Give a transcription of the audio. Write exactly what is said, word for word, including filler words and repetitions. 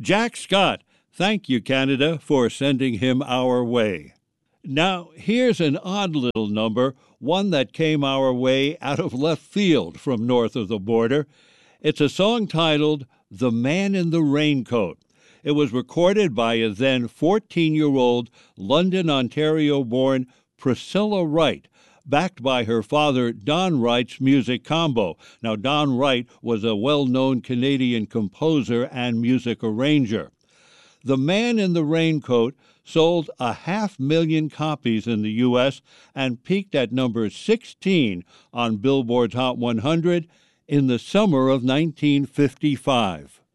Jack Scott, thank you, Canada, for sending him our way. Now, here's an odd little number, one that came our way out of left field from north of the border. It's a song titled The Man in the Raincoat. It was recorded by a then fourteen-year-old London, Ontario-born Priscilla Wright, backed by her father Don Wright's music combo. Now, Don Wright was a well-known Canadian composer and music arranger. The Man in the Raincoat sold a half million copies in the U S and peaked at number sixteen on Billboard's Hot one hundred in the summer of nineteen fifty-five.